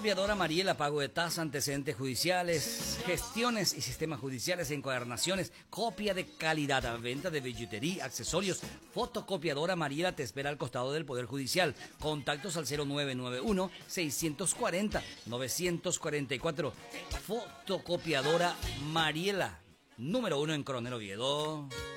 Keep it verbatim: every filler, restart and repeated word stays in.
Fotocopiadora Mariela, pago de tasa, antecedentes judiciales, gestiones y sistemas judiciales, encuadernaciones, copia de calidad, venta de billutería, accesorios. Fotocopiadora Mariela te espera al costado del Poder Judicial. Contactos al cero nueve nueve uno, seis cuatro cero, nueve cuatro cuatro. Fotocopiadora Mariela, número uno en Coronel Oviedo.